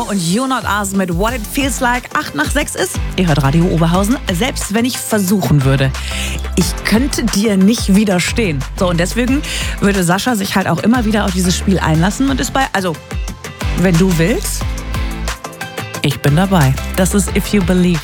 und You Not Us mit What It Feels Like. 8 nach 6 ist, ihr hört Radio Oberhausen, selbst wenn ich versuchen würde. Ich könnte dir nicht widerstehen. So, und deswegen würde Sascha sich halt auch immer wieder auf dieses Spiel einlassen und ist wenn du willst, ich bin dabei. Das ist If You Believe.